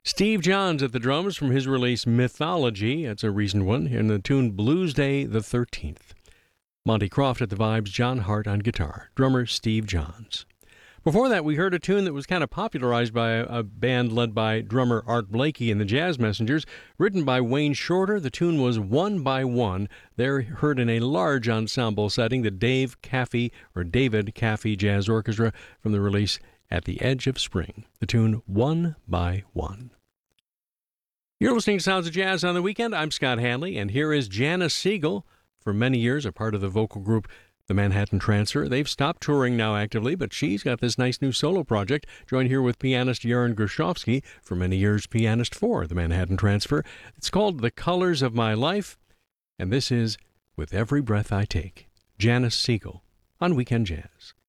Steve Johns at the drums from his release Mythology. That's a recent one. And the tune Blues Day the 13th. Monty Croft at the vibes, John Hart on guitar. Drummer Steve Johns. Before that, we heard a tune that was kind of popularized by a band led by drummer Art Blakey and the Jazz Messengers. Written by Wayne Shorter, the tune was One by One. They're heard in a large ensemble setting, the David Caffey Jazz Orchestra, from the release At the Edge of Spring. The tune One by One. You're listening to Sounds of Jazz on the Weekend. I'm Scott Hanley, and here is Janice Siegel. For many years, a part of the vocal group The Manhattan Transfer. They've stopped touring now actively, but she's got this nice new solo project. Joined here with pianist Yaron Gershovsky, for many years pianist for The Manhattan Transfer. It's called The Colors of My Life, and this is With Every Breath I Take. Janice Siegel on Weekend Jazz.